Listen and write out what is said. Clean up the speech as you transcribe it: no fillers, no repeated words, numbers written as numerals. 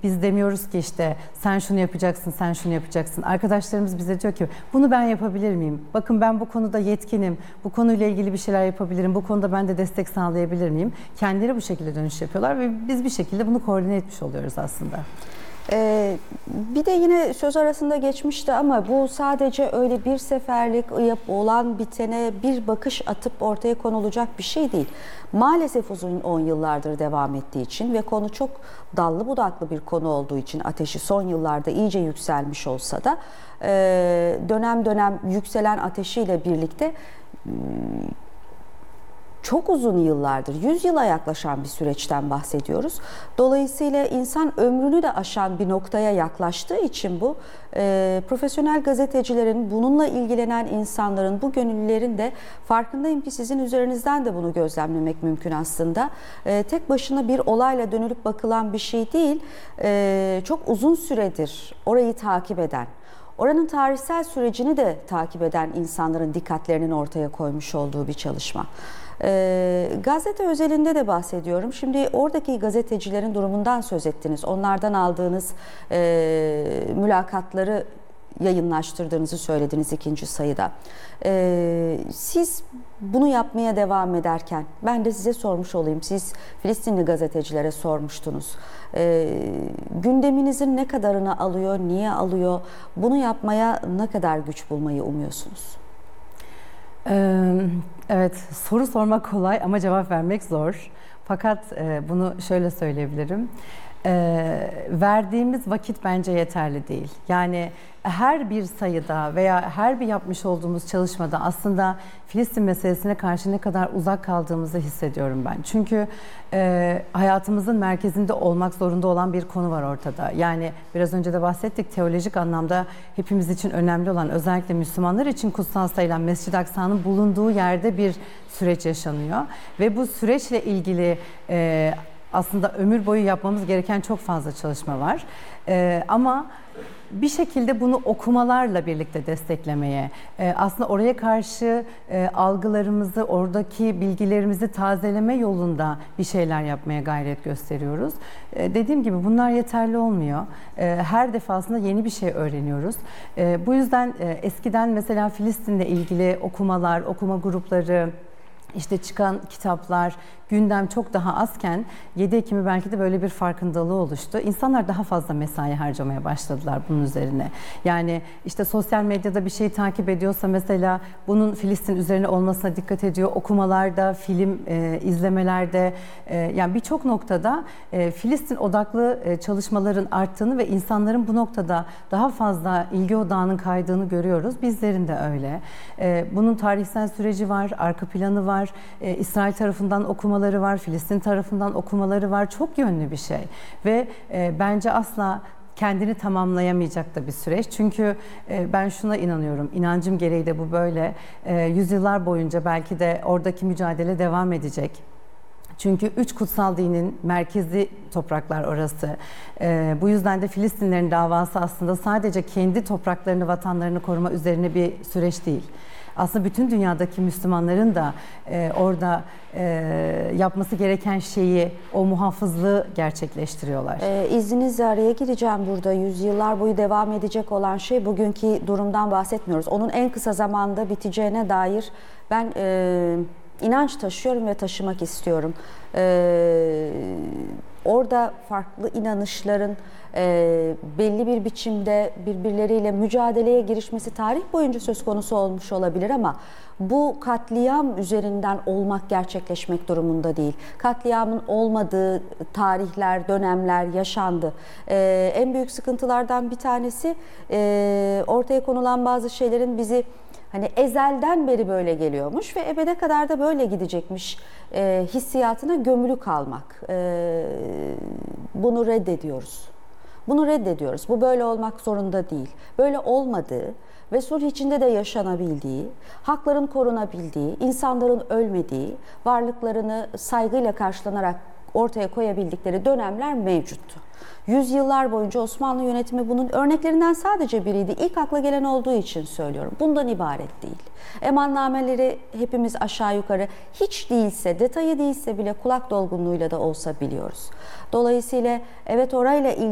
biz demiyoruz ki işte sen şunu yapacaksın, sen şunu yapacaksın. Arkadaşlarımız bize diyor ki bunu ben yapabilir miyim? Bakın ben bu konuda yetkinim, bu konuyla ilgili bir şeyler yapabilirim, bu konuda ben de destek sağlayabilir miyim? Kendileri bu şekilde dönüş yapıyorlar ve biz bir şekilde bunu koordine etmiş oluyoruz aslında. Bir de yine söz arasında geçmişti ama bu sadece öyle bir seferlik olan bitene bir bakış atıp ortaya konulacak bir şey değil. Maalesef uzun 10 yıllardır devam ettiği için ve konu çok dallı budaklı bir konu olduğu için ateşi son yıllarda iyice yükselmiş olsa da dönem dönem yükselen ateşiyle birlikte çok uzun yıllardır, 100 yıla yaklaşan bir süreçten bahsediyoruz. Dolayısıyla insan ömrünü de aşan bir noktaya yaklaştığı için bu, profesyonel gazetecilerin, bununla ilgilenen insanların, bu gönüllülerin de farkındayım ki sizin üzerinizden de bunu gözlemlemek mümkün aslında. Tek başına bir olayla dönülüp bakılan bir şey değil, çok uzun süredir orayı takip eden, oranın tarihsel sürecini de takip eden insanların dikkatlerinin ortaya koymuş olduğu bir çalışma. Gazete özelinde de bahsediyorum. Şimdi oradaki gazetecilerin durumundan söz ettiniz. Onlardan aldığınız mülakatları yayınlaştırdığınızı söylediniz ikinci sayıda. Siz bunu yapmaya devam ederken ben de size sormuş olayım. Siz Filistinli gazetecilere sormuştunuz. Gündeminizin ne kadarını alıyor, niye alıyor? Bunu yapmaya ne kadar güç bulmayı umuyorsunuz? Evet, soru sormak kolay ama cevap vermek zor. Fakat bunu şöyle söyleyebilirim. Verdiğimiz vakit bence yeterli değil. Yani her bir sayıda veya her bir yapmış olduğumuz çalışmada aslında Filistin meselesine karşı ne kadar uzak kaldığımızı hissediyorum ben. Çünkü hayatımızın merkezinde olmak zorunda olan bir konu var ortada. Yani biraz önce de bahsettik, teolojik anlamda hepimiz için önemli olan, özellikle Müslümanlar için kutsal sayılan Mescid-i Aksa'nın bulunduğu yerde bir süreç yaşanıyor. Ve bu süreçle ilgili aslında ömür boyu yapmamız gereken çok fazla çalışma var. Ama bir şekilde bunu okumalarla birlikte desteklemeye, aslında oraya karşı algılarımızı, oradaki bilgilerimizi tazeleme yolunda bir şeyler yapmaya gayret gösteriyoruz. Dediğim gibi bunlar yeterli olmuyor. Her defasında yeni bir şey öğreniyoruz. Bu yüzden eskiden mesela Filistin'le ilgili okumalar, okuma grupları, İşte çıkan kitaplar, gündem çok daha azken 7 Ekim'i belki de böyle bir farkındalığı oluştu. İnsanlar daha fazla mesai harcamaya başladılar bunun üzerine. Yani işte sosyal medyada bir şeyi takip ediyorsa mesela bunun Filistin üzerine olmasına dikkat ediyor. Okumalarda, film izlemelerde, yani birçok noktada Filistin odaklı çalışmaların arttığını ve insanların bu noktada daha fazla ilgi odağının kaydığını görüyoruz. Bizlerin de öyle. Bunun tarihsel süreci var, arka planı var, İsrail tarafından okumaları var, Filistin tarafından okumaları var. Çok yönlü bir şey ve bence asla kendini tamamlayamayacak da bir süreç. Çünkü ben şuna inanıyorum, inancım gereği de bu böyle. Yüzyıllar boyunca belki de oradaki mücadele devam edecek. Çünkü 3 kutsal dinin merkezi topraklar orası. Bu yüzden de Filistinlerin davası aslında sadece kendi topraklarını, vatanlarını koruma üzerine bir süreç değil. Aslında bütün dünyadaki Müslümanların da orada yapması gereken şeyi, o muhafızlığı gerçekleştiriyorlar. İzninizle araya gireceğim burada. Yüzyıllar boyu devam edecek olan şey, bugünkü durumdan bahsetmiyoruz. Onun en kısa zamanda biteceğine dair ben inanç taşıyorum ve taşımak istiyorum. Orada farklı inanışların belli bir biçimde birbirleriyle mücadeleye girişmesi tarih boyunca söz konusu olmuş olabilir ama bu katliam üzerinden olmak, gerçekleşmek durumunda değil. Katliamın olmadığı tarihler, dönemler yaşandı. En büyük sıkıntılardan bir tanesi ortaya konulan bazı şeylerin bizi hani ezelden beri böyle geliyormuş ve ebede kadar da böyle gidecekmiş hissiyatına gömülü kalmak. Bunu reddediyoruz. Bunu reddediyoruz. Bu böyle olmak zorunda değil. Böyle olmadığı ve sulh içinde de yaşanabildiği, hakların korunabildiği, insanların ölmediği, varlıklarını saygıyla karşılanarak ortaya koyabildikleri dönemler mevcuttu. Yüzyıllar boyunca Osmanlı yönetimi bunun örneklerinden sadece biriydi. İlk akla gelen olduğu için söylüyorum. Bundan ibaret değil. Emannameleri hepimiz aşağı yukarı hiç değilse, detayı değilse bile kulak dolgunluğuyla da olsa biliyoruz. Dolayısıyla evet orayla ilgili